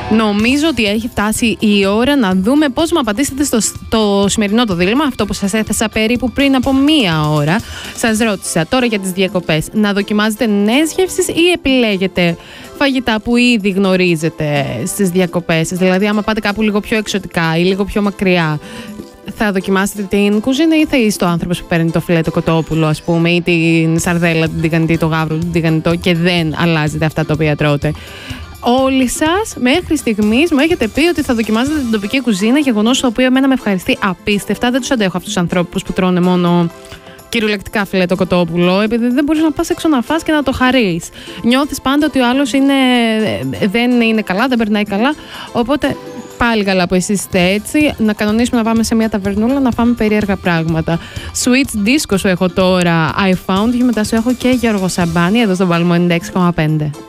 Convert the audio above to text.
Νομίζω ότι έχει φτάσει η ώρα να δούμε πώς μου απαντήσετε στο σημερινό το δίλημμα, αυτό που σας έθεσα περίπου πριν από 1 ώρα. Σας ρώτησα τώρα για τις διακοπές, να δοκιμάζετε νέες γεύσεις ή επιλέγετε φαγητά που ήδη γνωρίζετε στις διακοπές σας? Δηλαδή, άμα πάτε κάπου λίγο πιο εξωτικά ή λίγο πιο μακριά, θα δοκιμάσετε την κουζίνα ή θα είστε ο άνθρωπος που παίρνει το φιλέτο κοτόπουλο, ας πούμε, ή την σαρδέλα, την τηγανιτή, το γάβρο, την τηγανιτό και δεν αλλάζετε αυτά τα οποία τρώτε? Όλοι σας μέχρι στιγμής μου έχετε πει ότι θα δοκιμάζετε την τοπική κουζίνα, γεγονός το οποίο εμένα με ευχαριστεί απίστευτα. Δεν τους αντέχω αυτούς τους ανθρώπους που τρώνε μόνο κυριολεκτικά φιλέτο κοτόπουλο, επειδή δεν μπορείς να πας έξω να φας και να το χαρείς. Νιώθεις πάντα ότι ο άλλος δεν είναι καλά, δεν περνάει καλά. Οπότε πάλι καλά που εσείς είστε έτσι. Να κανονίσουμε να πάμε σε μια ταβερνούλα να φάμε περίεργα πράγματα. Switch Disco σου έχω τώρα, I Found You. Μετά σου έχω και Γιώργο Σαμπάνη εδώ στο Παλμό 96,5.